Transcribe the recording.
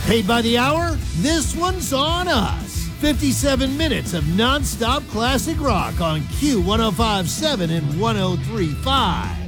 Paid by the hour? This one's on us. 57 minutes of nonstop classic rock on Q105.7 and 103.5.